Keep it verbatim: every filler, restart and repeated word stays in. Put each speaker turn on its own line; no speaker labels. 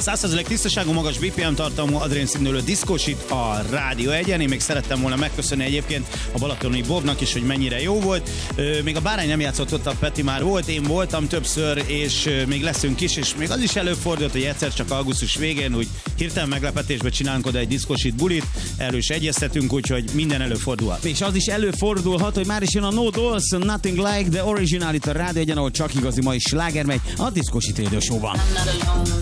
száz százalék tisztaságú, magas bé pé em tartalmú adrénszínülő diszkósit a Rádió egyen. Én még szerettem volna megköszönni egyébként a balatoni Bobnak is, hogy mennyire jó volt. Még a Bárány nem játszott ott, a Peti már volt, én voltam többször, és még leszünk is, és még az is előfordult, hogy egyszer csak augusztus végén úgy hirtelen meglepetésbe csinálunk oda egy diszkósit bulit, erről is egyeztetünk, úgyhogy minden előfordulhat.
És az is előfordulhat, hogy már is jön a No Dolls, Nothing Like the Original itt a Rádió egyen, ahol csak igazi mai sláger megy a Diszkósit Radio Show-ban.